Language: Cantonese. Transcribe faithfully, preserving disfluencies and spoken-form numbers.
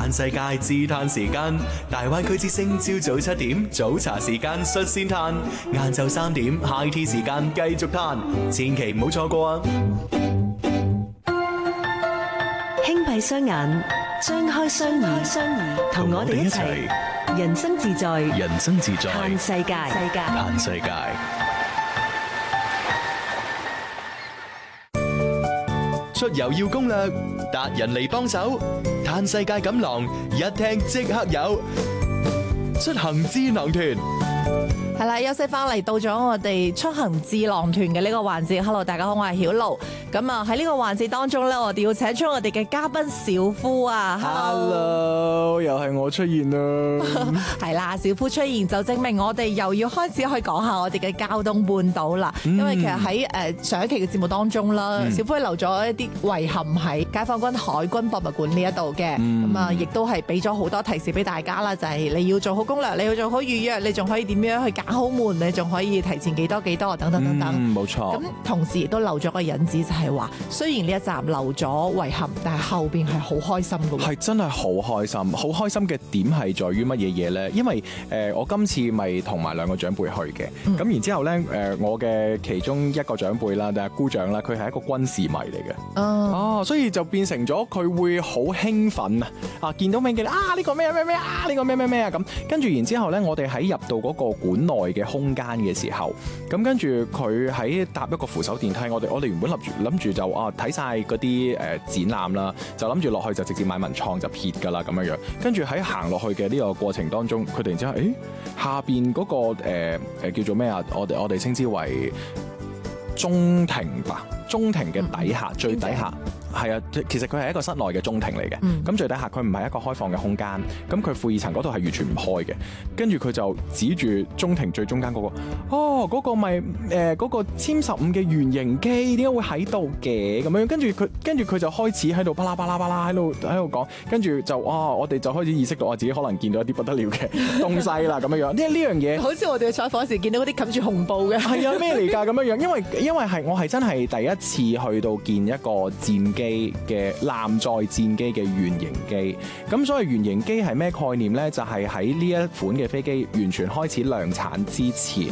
嘆世界自嘆時間，大灣區之聲朝早七點早茶時間率先嘆，晏晝三點 high tea 時間繼續嘆，千祈唔好錯過啊！ 輕閉雙眼，張開雙耳，雙耳同我哋一齊人生自在， 人生自在嘆世界，世界嘆世界。出遊要攻略，達人嚟幫手，嘆世界錦囊一聽即刻有，出行智囊團。 係啦，休息翻嚟到咗我哋出行智囊團嘅呢個環節。Hello， 大家好，我係曉露。咁啊喺呢個環節當中咧，我哋要請出我哋嘅嘉賓小夫啊。 Hello， 又係我出現啦。 係啦，小夫出現就證明我哋又要開始去講下我哋嘅交通半島啦。嗯、因為其實喺誒上一期嘅節目當中啦，嗯、小夫留咗一啲遺憾喺解放軍海軍博物館呢一度嘅。咁啊、嗯，亦都係俾咗好多提示俾大家啦，就係、是、你要做好攻略，你要做好預約，你仲可以點樣去揀好門，你仲可以提前幾多幾多等等等等。 嗯，冇錯。 咁同時亦都留咗個引子，就係話雖然呢一集留咗遺憾，但係後邊係好開心嘅喎。 係真係好開心，好開心嘅點係在於乜嘢嘢咧？因為誒、呃、我今次咪同埋兩個長輩去嘅，咁、嗯、然之後咧誒、呃、我嘅其中一個長輩啦，定係姑丈啦，佢係一個軍事迷嚟嘅。哦，哦，所以就變成咗佢會好興奮啊！啊，見到名嘅啊呢、呢個咩咩咩啊呢、呢個咩咩咩啊咁，跟住然之後咧，我哋喺入到嗰個館內嘅空間嘅時候，咁跟住佢喺搭一個扶手電梯，我哋我哋原本諗住諗住就啊睇晒嗰啲誒展覽啦，就諗住落去就直接買文創就撇㗎啦咁樣樣，跟住喺行落去嘅呢個過程當中，佢突然之間誒下邊嗰、嗰個誒、呃呃、叫做咩啊？我哋我哋稱之為中庭吧，中庭嘅底下、嗯、最底下。係啊，其實佢係一個室內嘅中庭嚟嘅，咁、嗯、最底下佢唔係一個開放嘅空間，咁佢負二層嗰度係完全唔開嘅，跟住佢就指住中庭最中間嗰、嗰個，哦嗰、嗰個咪誒嗰個殲十五嘅原型機點解會喺度嘅咁樣，跟住佢跟住佢就開始喺度巴拉巴拉巴拉喺度喺度講，跟住就哇、哦、我哋就開始意識到我自己可能見到一啲不得了嘅東西啦咁樣樣，呢呢樣嘢好似我哋採訪時見到嗰啲冚住紅布嘅，係啊咩嚟㗎咁樣樣，因為因為係我係真係第一次去到見一個戰機嘅艦載戰機嘅原型機，咁所以原型機係咩概念呢？就係喺呢一款嘅飛機完全開始量產之前。